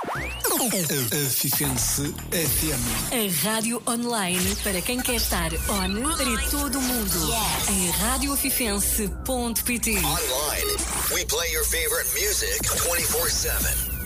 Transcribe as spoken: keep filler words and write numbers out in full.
Fifense F M. A rádio online para quem quer estar on para todo o mundo. Yes. Em rádio afifense ponto pt. Online, we play your favorite music twenty-four seven.